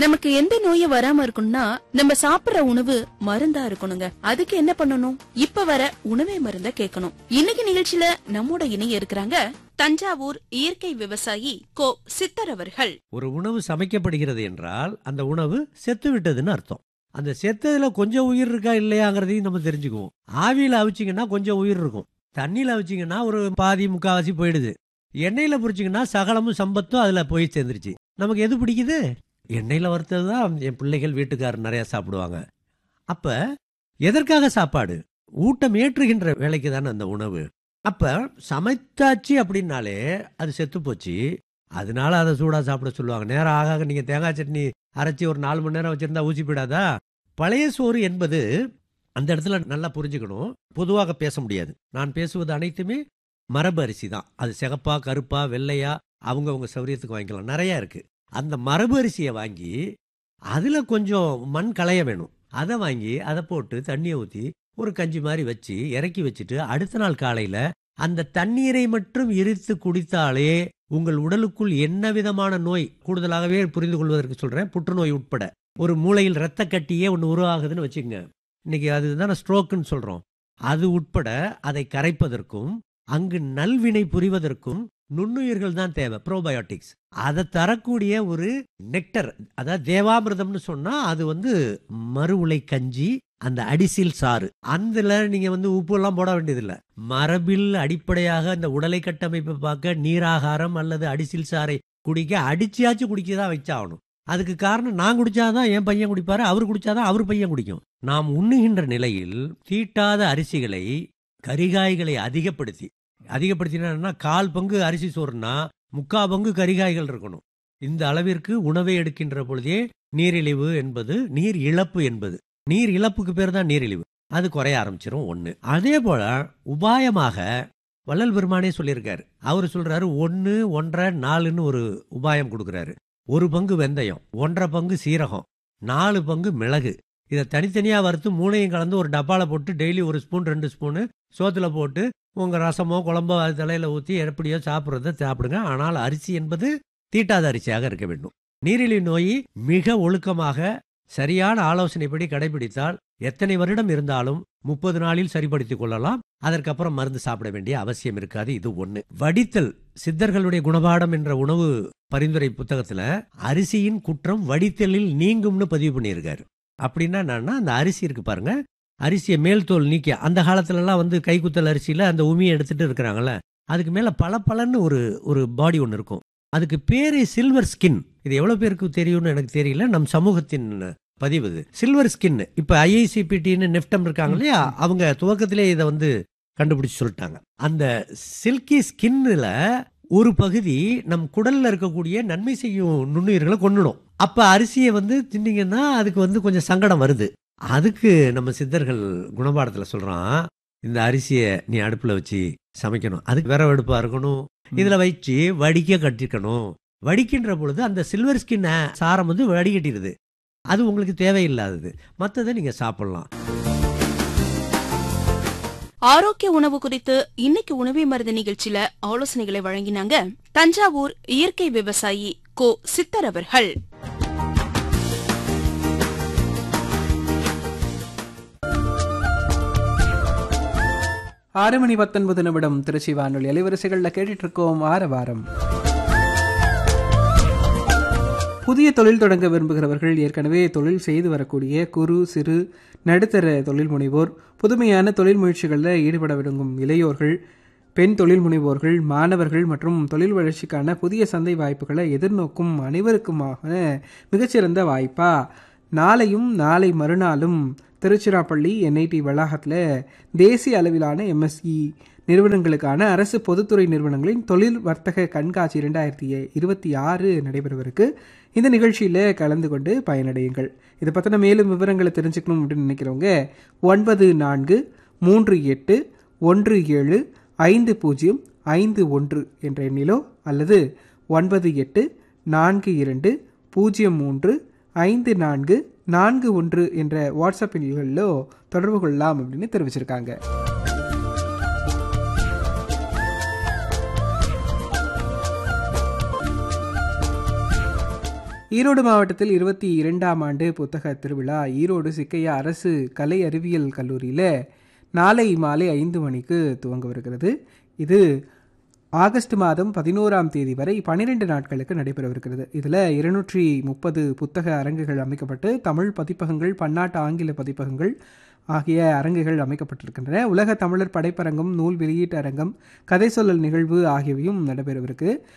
நமக்கு எந்த நோயும் வராம இருக்கணும்னா நம்ம சாப்பிடுற உணவு மருந்தா இருக்கணுங்க. அதுக்கு என்ன பண்ணணும்? இப்ப வர உணவே மருந்த கேட்கணும். இன்னைக்கு நிகழ்ச்சியில நம்மோட இணைய இருக்கிறாங்க தஞ்சாவூர் இயற்கை விவசாயி கோ சித்தர் அவர்கள். ஒரு உணவு சமைக்கப்படுகிறது என்றால் அந்த உணவு செத்து விட்டதுன்னு அர்த்தம். அந்த செத்ததுல கொஞ்சம் உயிர் இருக்கா இல்லையாங்கிறதையும் நம்ம தெரிஞ்சுக்குவோம். ஆவியில அவிச்சிங்கன்னா கொஞ்சம் உயிர் இருக்கும், தண்ணியில அவிச்சிங்கன்னா ஒரு பாதி முக்காவாசி போயிடுது, எண்ணெயில பொரிச்சிங்கன்னா சகலமும் சம்பத்தும் அதுல போய் சேர்ந்துருச்சு. நமக்கு எது பிடிக்குது? எண்ணெயில வறுத்தது தான் என் பிள்ளைகள் வீட்டுக்காரர் நிறைய சாப்பிடுவாங்க. அப்ப எதற்காக சாப்பாடு? ஊட்டம் ஏற்றுகின்ற வேலைக்கு தானே அந்த உணவு. அப்ப சமைத்தாச்சு அப்படின்னாலே அது செத்து போச்சு, அதனால அதை சூடா சாப்பிட சொல்லுவாங்க. நேரம் ஆக நீங்க தேங்காய் சட்னி அரைச்சி ஒரு 4 மணி நேரம் வச்சிருந்தா ஊசி போயிடாதா? பழைய சோறு என்பது அந்த இடத்துல நல்லா புரிஞ்சுக்கணும். பொதுவாக பேச முடியாது. நான் பேசுவது அனைத்துமே மரபு அரிசி தான். அது சிகப்பா கருப்பா வெள்ளையா அவங்கவுங்க சௌரியத்துக்கு வாங்கிக்கலாம், நிறைய இருக்கு. அந்த மரபு அரிசியை வாங்கி அதுல கொஞ்சம் மண் களைய வேணும், அதை வாங்கி அதை போட்டு தண்ணியை ஊற்றி ஒரு கஞ்சி மாதிரி வச்சு இறக்கி வச்சுட்டு அடுத்த நாள் காலையில அந்த தண்ணீரை மட்டும் எரித்து குடித்தாலே உங்கள் உடலுக்குள் என்ன விதமான நோய், கூடுதலாகவே புரிந்து கொள்வதற்கு சொல்றேன், புற்றுநோய் உட்பட ஒரு மூளையில் இரத்த கட்டியே ஒன்று உருவாகுதுன்னு வச்சுக்கோங்க, இன்னைக்கு அதுதான் ஸ்ட்ரோக்குன்னு சொல்றோம், அது உட்பட அதை கரைப்பதற்கும் அங்கு நல்வினை புரிவதற்கும் நுண்ணுயிர்கள் தான் தேவை, ப்ரோபயோட்டிக்ஸ். அதை தரக்கூடிய ஒரு நெக்டர், அதாவது தேவாமிர்தம்னு சொன்னா அது மறு உலை கஞ்சி, அந்த அடிசில் சாறு. அதுல நீங்க உப்பு எல்லாம் போட வேண்டியதில்லை. மரபில் அடிப்படையாக இந்த உடலை கட்டமைப்பை பார்க்க நீராகாரம் அல்லது அடிசில் சாறை குடிக்க அடிச்சியாச்சு குடிக்கதான் வச்சாகணும். அதுக்கு காரணம் நான் குடிச்சாதான் என் பையன் குடிப்பாரு, அவர் குடிச்சாதான் அவர் பையன் குடிக்கும். நாம் உண்ணுகின்ற நிலையில் தீட்டாத அரிசிகளை கரிகாய்களை அதிகப்படுத்தினா 1/4 பங்கு அரிசி சோறுனா 3/4 பங்கு கரிகாய்கள் இருக்கணும். இந்த அளவிற்கு உணவை எடுக்கின்ற பொழுதே நீரிழிவு என்பது, நீர் இழப்பு என்பது, நீர் இழப்புக்கு பேர் தான் நீரிழிவு, அது குறைய ஆரம்பிச்சிடும். ஒண்ணு. அதே போல உபாயமாக வள்ளல் பெருமானே சொல்லியிருக்காரு. அவரு சொல்றாரு 1, 1.5, 4ன்னு ஒரு உபாயம் கொடுக்குறாரு. 1 பங்கு வெந்தயம், 1.5 பங்கு சீரகம், 4 பங்கு மிளகு, இதை தனித்தனியா வறுத்து 3ஐயும் கலந்து ஒரு டப்பால போட்டு டெய்லி 1 ஸ்பூன் 2 ஸ்பூனு சோத்துல போட்டு உங்க ரசமோ குழம்போ அது தலையில ஊற்றி எப்படியோ சாப்பிட்றத சாப்பிடுங்க. ஆனால் அரிசி என்பது தீட்டாத அரிசியாக இருக்க வேண்டும். நீரிழிவு நோய் மிக ஒழுக்கமாக சரியான ஆலோசனைப்படி கடைபிடித்தால் எத்தனை வருடம் இருந்தாலும் 30 நாளில் சரிப்படுத்திக் கொள்ளலாம். அதற்கப்புறம் மருந்து சாப்பிட வேண்டிய அவசியம் இருக்காது. இது ஒண்ணு. வடித்தல், சித்தர்களுடைய குணபாடம் என்ற உணவு பரிந்துரை புத்தகத்துல அரிசியின் குற்றம் வடித்தலில் நீங்கும்னு பதிவு பண்ணியிருக்காரு. அப்படின்னா என்னன்னா, அந்த அரிசி இருக்கு பாருங்க, அரிசியை மேல் தோல் நீக்கி, அந்த காலத்துல எல்லாம் கைக்குத்தல் அரிசியில அந்த உமியை எடுத்துட்டு இருக்கிறாங்கல்ல, அதுக்கு மேல பளபளன்னு ஒரு பாடி ஒன்று இருக்கும். அதுக்கு பேரே சில்வர் ஸ்கின். இது எவ்வளவு பேருக்கு தெரியும்னு எனக்கு தெரியல, நம் சமூகத்தின் பதிவு இது. Silver skin. இப்ப IICPTன்னு நெஃப்டம் இருக்காங்க இல்லையா, அவங்க துவக்கத்திலே இதை கண்டுபிடிச்சு சொல்லிட்டாங்க. அந்த சில்கி ஸ்கின்ல ஒரு பகுதி நம் குடல்ல இருக்கக்கூடிய நன்மை செய்யும் நுண்ணுயிர்களை கொண்டுடும். அப்ப அரிசியை தின்னீங்கன்னா அதுக்கு கொஞ்சம் சங்கடம் வருது. அதுக்கு நம்ம சித்தர்கள் குணபாடத்துல சொல்றான், இந்த அரிசியை நீ அடுப்புல வச்சு சமைக்கணும், அதுக்கு விறகு அடுப்பா இருக்கணும், இதுல வச்சு வடிக்க கட்டிக்கணும். வடிக்கின்ற பொழுது அந்த சில்வர் ஸ்கின் சாரம் வடிகட்டிடுது, அது உங்களுக்கு தேவையில்லாதது, மற்றதை நீங்க சாப்பிடலாம். ஆரோக்கிய உணவு குறித்து இன்னைக்கு உணவே மருந்து நிகழ்ச்சியில ஆலோசனைகளை வழங்கினாங்க தஞ்சாவூர் இயற்கை விவசாயி கோ சித்தர் அவர்கள். ஆறு மணி 19 நிமிடம் திருச்சி வானொலி அலைவரிசைகளில் கேட்டுட்டு இருக்கோம் ஆரவாரம். புதிய தொழில் தொடங்க விரும்புகிறவர்கள், ஏற்கனவே தொழில் செய்து வரக்கூடிய குறு சிறு நடுத்தர தொழில் முனைவோர், புதுமையான தொழில் முயற்சிகளில் ஈடுபட விரும்பும் இளையோர்கள், பெண் தொழில் முனைவோர்கள், மாணவர்கள் மற்றும் தொழில் வளர்ச்சிக்கான புதிய சந்தை வாய்ப்புகளை எதிர்நோக்கும் அனைவருக்குமான மிகச்சிறந்த வாய்ப்பா நாளையும் நாளை மறுநாளும் திருச்சிராப்பள்ளி NIT வளாகத்தில் தேசிய அளவிலான MSE நிறுவனங்களுக்கான அரசு பொதுத்துறை நிறுவனங்களின் தொழில் வர்த்தக கண்காட்சி 2026 நடைபெறவிருக்கு. இந்த நிகழ்ச்சியில் கலந்து கொண்டு பயனடையுங்கள். இதை பற்றின மேலும் விவரங்களை தெரிஞ்சுக்கணும் அப்படின்னு நினைக்கிறவங்க 9438175051 என்ற எண்ணிலோ அல்லது 9842035441 என்ற வாட்ஸ்அப் எண்களிலோ தொடர்பு கொள்ளலாம் அப்படின்னு தெரிவிச்சிருக்காங்க. ஈரோடு மாவட்டத்தில் 22ஆம் ஆண்டு புத்தக திருவிழா ஈரோடு சிக்கையா அரசு கலை அறிவியல் கல்லூரியில் நாளை மாலை 5 மணிக்கு துவங்கவிருக்கிறது. இது ஆகஸ்ட் மாதம் 11ஆம் தேதி வரை 12 நாட்களுக்கு நடைபெறவிருக்கிறது. இதில் 230 புத்தக அரங்குகள் அமைக்கப்பட்டு தமிழ் பதிப்பகங்கள், பன்னாட்டு ஆங்கில பதிப்பகங்கள் ஆகிய அரங்குகள் அமைக்கப்பட்டிருக்கின்றன. உலக தமிழர் படைப்பரங்கம், நூல் வெளியீட்டு அரங்கம், கதை சொல்லல் நிகழ்வு ஆகியவையும் நடைபெறவிருக்கு.